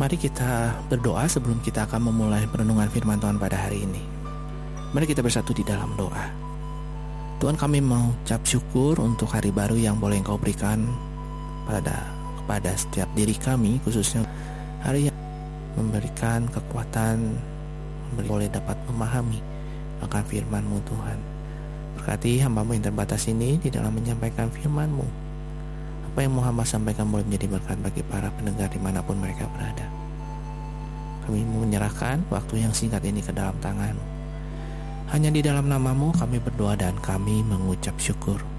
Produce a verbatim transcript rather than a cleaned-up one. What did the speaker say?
Mari kita berdoa sebelum kita akan memulai perenungan firman Tuhan pada hari ini. Mari kita bersatu di dalam doa. Tuhan, kami mengucap syukur untuk hari baru yang boleh Engkau berikan pada kepada setiap diri kami, khususnya hari yang memberikan kekuatan, memberi boleh dapat memahami akan firman-Mu Tuhan. Berkati hamba-Mu yang terbatas ini di dalam menyampaikan firman-Mu. Apa yang mau hamba sampaikan boleh menjadi berkat bagi para pendengar dimanapun mereka berada. Kami menyerahkan waktu yang singkat ini ke dalam tangan-Mu. Hanya di dalam nama-Mu kami berdoa dan kami mengucap syukur.